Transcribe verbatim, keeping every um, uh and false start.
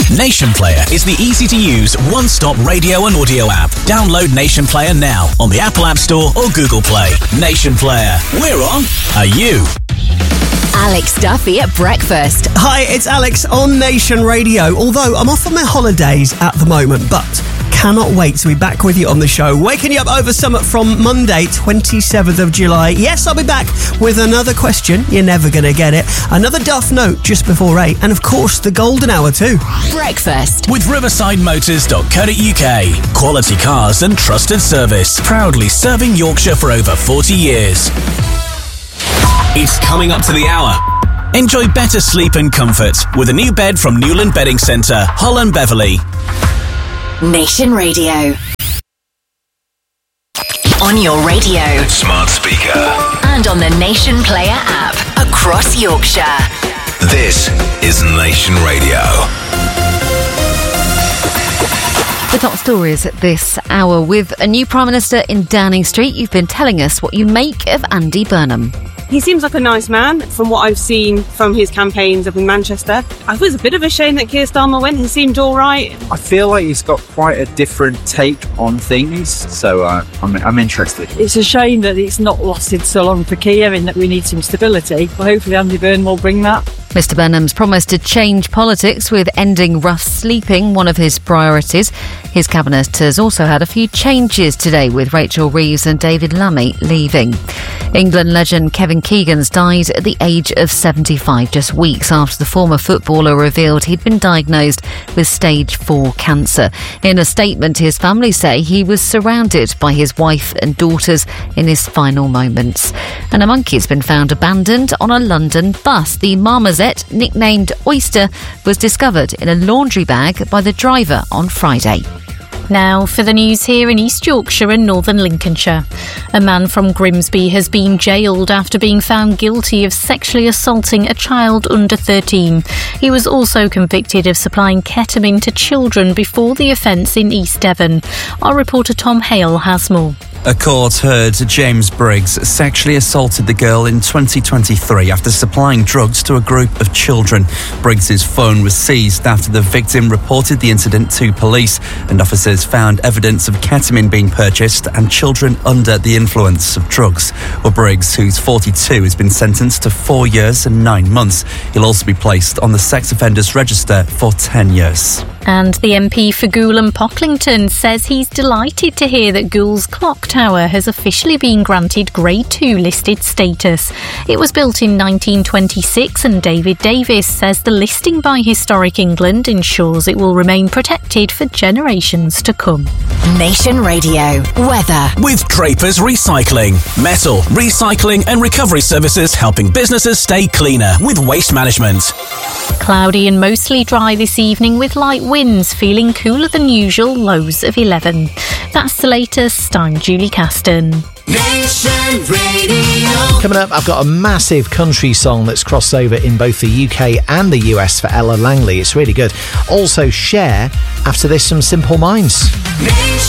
Nation Player is the easy-to-use, one-stop radio and audio app. Download Nation Player now on the Apple App Store or Google Play. Nation Player. We're on. Are you? Alex Duffy at breakfast. Hi, it's Alex on Nation Radio. Although I'm off on my holidays at the moment, but cannot wait to be back with you on the show. Waking you up over summer from Monday, twenty-seventh of July. Yes, I'll be back with another question. You're never going to get it. Another Duff note just before eight. And of course, the golden hour too. Breakfast. With riverside motors dot co dot uk. Quality cars and trusted service. Proudly serving Yorkshire for over forty years. It's coming up to the hour. Enjoy better sleep and comfort with a new bed from Newland Bedding Centre, Hull and Beverley. Nation Radio. On your radio. Smart speaker. And on the Nation Player app. Across Yorkshire. This is Nation Radio. The top stories at this hour. With a new Prime Minister in Downing Street, you've been telling us what you make of Andy Burnham. He seems like a nice man from what I've seen from his campaigns up in Manchester. I thought it was a bit of a shame that Keir Starmer went. He seemed all right. I feel like he's got quite a different take on things, so uh, I'm, I'm interested. It's a shame that it's not lasted so long for Keir and that we need some stability, but hopefully Andy Burnham will bring that. Mister Burnham's promised to change politics with ending rough sleeping one of his priorities. His cabinet has also had a few changes today, with Rachel Reeves and David Lammy leaving. England legend Kevin Keegan's died at the age of seventy-five, just weeks after the former footballer revealed he'd been diagnosed with stage four cancer. In a statement, his family say he was surrounded by his wife and daughters in his final moments. And a monkey's been found abandoned on a London bus. The marmoset, nicknamed Oyster, was discovered in a laundry bag by the driver on Friday. Now for the news here in East Yorkshire and Northern Lincolnshire. A man from Grimsby has been jailed after being found guilty of sexually assaulting a child under thirteen. He was also convicted of supplying ketamine to children before the offence in East Devon. Our reporter Tom Hale has more. A court heard James Briggs sexually assaulted the girl in twenty twenty-three after supplying drugs to a group of children. Briggs's phone was seized after the victim reported the incident to police, and officers found evidence of ketamine being purchased and children under the influence of drugs. Well, Briggs, who's forty-two, has been sentenced to four years and nine months. He'll also be placed on the sex offenders register for ten years. And the M P for Goole and Pocklington says he's delighted to hear that Goole's clock tower has officially been granted Grade two listed status. It was built in nineteen twenty-six, and David Davis says the listing by Historic England ensures it will remain protected for generations to come. Nation Radio. Weather. With Drapers Recycling. Metal, recycling and recovery services helping businesses stay cleaner with waste management. Cloudy and mostly dry this evening with light winds, feeling cooler than usual, lows of eleven. That's the latest. I'm Julie Caston. Nation Radio. Coming up, I've got a massive country song that's crossed over in both the U K and the U S for Ella Langley. It's really good. Also, Cher, after this, some Simple Minds. Nation